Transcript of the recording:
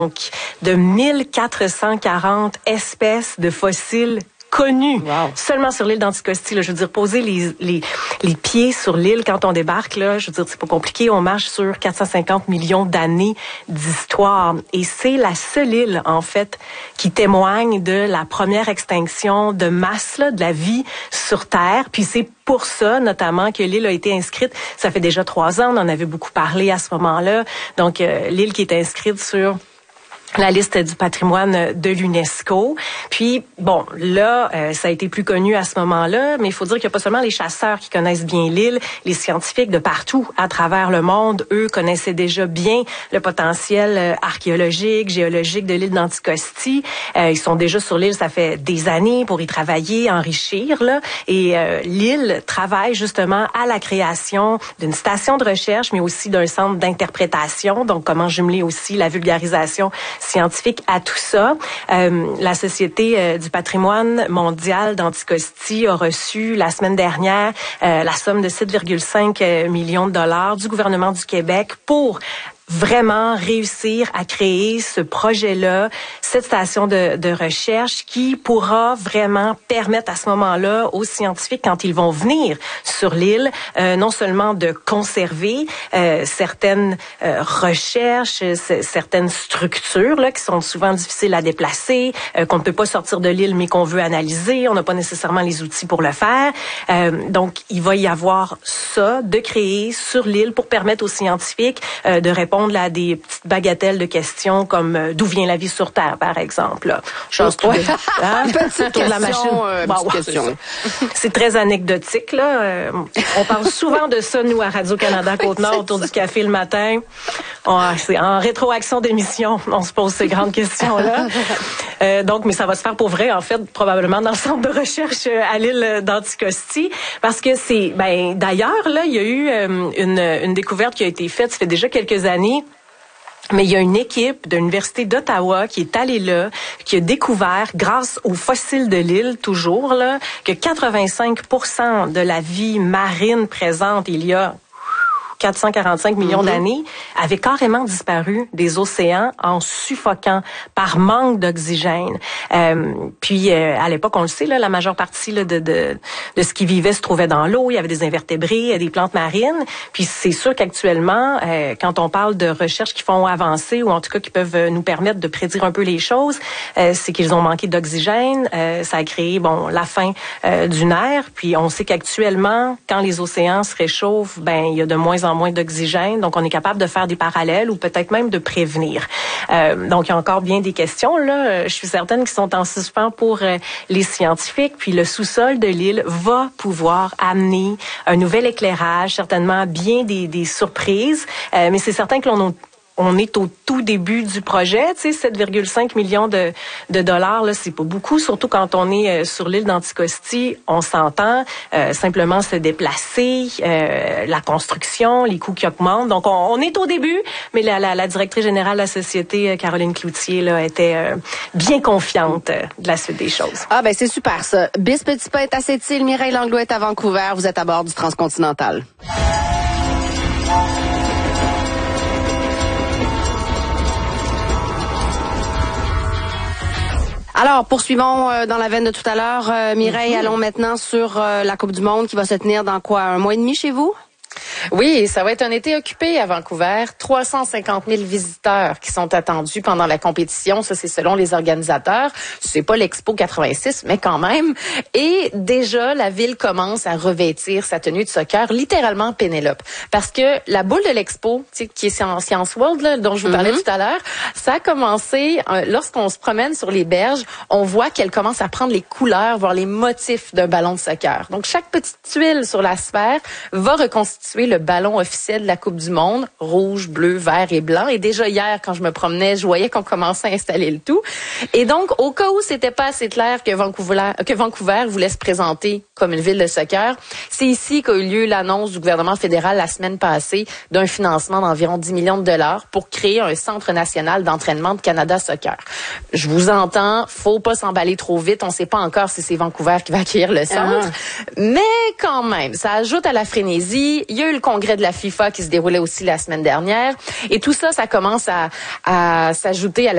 Donc, de 1440 espèces de fossiles connus. Wow. Seulement sur l'île d'Anticosti. Là, je veux dire, poser les pieds sur l'île quand on débarque, là, je veux dire, c'est pas compliqué. On marche sur 450 millions d'années d'histoire. Et c'est la seule île, en fait, qui témoigne de la première extinction de masse là, de la vie sur Terre. Puis c'est pour ça, notamment, que l'île a été inscrite. Ça fait déjà 3 ans. On en avait beaucoup parlé à ce moment-là. Donc, l'île qui est inscrite sur la liste du patrimoine de l'UNESCO. Puis, bon, là, ça a été plus connu à ce moment-là, mais il faut dire qu'il n'y a pas seulement les chasseurs qui connaissent bien l'île, les scientifiques de partout à travers le monde, eux, connaissaient déjà bien le potentiel archéologique, géologique de l'île d'Anticosti. Ils sont déjà sur l'île, ça fait des années pour y travailler, enrichir, là. Et l'île travaille justement à la création d'une station de recherche, mais aussi d'un centre d'interprétation, donc comment jumeler aussi la vulgarisation scientifique à tout ça. La Société du patrimoine mondial d'Anticosti a reçu la semaine dernière la somme de 7,5 millions de dollars du gouvernement du Québec pour vraiment réussir à créer ce projet-là, cette station de recherche qui pourra vraiment permettre à ce moment-là aux scientifiques, quand ils vont venir sur l'île, non seulement de conserver certaines recherches, certaines structures là, qui sont souvent difficiles à déplacer, qu'on ne peut pas sortir de l'île mais qu'on veut analyser, on n'a pas nécessairement les outils pour le faire. Donc, il va y avoir ça de créer sur l'île pour permettre aux scientifiques de répondre à des petites bagatelles de questions comme d'où vient la vie sur Terre, par exemple. Là. Chose tout petite de la machine. Question. C'est très anecdotique. Là. On parle souvent de ça, nous, à Radio-Canada Côte-Nord, autour du café le matin. C'est en rétroaction d'émission, on se pose ces grandes questions-là. Donc, mais ça va se faire pour vrai, en fait, probablement dans le centre de recherche à l'île d'Anticosti, parce que c'est, d'ailleurs, là, il y a eu une découverte qui a été faite, ça fait déjà quelques années. Mais il y a une équipe de l'Université d'Ottawa qui est allée là, qui a découvert, grâce aux fossiles de l'île, toujours, là, que 85% de la vie marine présente il y a 445 millions d'années, avait carrément disparu des océans en suffoquant par manque d'oxygène. Puis à l'époque, on le sait, là, la majeure partie là, de ce qui vivait se trouvait dans l'eau. Il y avait des invertébrés, des plantes marines. Puis c'est sûr qu'actuellement, quand on parle de recherches qui font avancer ou en tout cas qui peuvent nous permettre de prédire un peu les choses, c'est qu'ils ont manqué d'oxygène. Ça a créé la fin d'une ère. Puis on sait qu'actuellement, quand les océans se réchauffent, il y a de moins en moins d'oxygène, donc on est capable de faire des parallèles ou peut-être même de prévenir. Donc, il y a encore bien des questions, là. Je suis certaine qu'ils sont en suspens pour les scientifiques, puis le sous-sol de l'île va pouvoir amener un nouvel éclairage, certainement bien des surprises, mais c'est certain que on est au tout début du projet, tu sais, 7,5 millions de dollars, là, c'est pas beaucoup, surtout quand on est sur l'île d'Anticosti, on s'entend, simplement se déplacer, la construction, les coûts qui augmentent. Donc, on est au début, mais la directrice générale de la société, Caroline Cloutier, là, était bien confiante de la suite des choses. Ah, c'est super, ça. Bis Petitpas est à Sept-Îles, Mireille Langlois est à Vancouver, vous êtes à bord du Transcontinental. Alors, poursuivons dans la veine de tout à l'heure. Mireille, allons maintenant sur la Coupe du Monde qui va se tenir dans quoi, 1 mois et demi chez vous? Oui, ça va être un été occupé à Vancouver. 350 000 visiteurs qui sont attendus pendant la compétition. Ça, c'est selon les organisateurs. C'est pas l'Expo 86, mais quand même. Et déjà, la ville commence à revêtir sa tenue de soccer, littéralement Pénélope. Parce que la boule de l'Expo, qui est en Science World, là, dont je vous parlais tout à l'heure, ça a commencé, lorsqu'on se promène sur les berges, on voit qu'elle commence à prendre les couleurs, voire les motifs d'un ballon de soccer. Donc, chaque petite tuile sur la sphère va reconstituer le ballon officiel de la Coupe du Monde, rouge, bleu, vert et blanc. Et déjà hier, quand je me promenais, je voyais qu'on commençait à installer le tout. Et donc, au cas où c'était pas assez clair que Vancouver voulait se présenter comme une ville de soccer, c'est ici qu'a eu lieu l'annonce du gouvernement fédéral la semaine passée d'un financement d'environ 10 millions de dollars pour créer un centre national d'entraînement de Canada Soccer. Je vous entends, faut pas s'emballer trop vite. On sait pas encore si c'est Vancouver qui va accueillir le centre. Mais quand même, ça ajoute à la frénésie. Il y a eu le congrès de la FIFA qui se déroulait aussi la semaine dernière. Et tout ça, ça commence à s'ajouter à la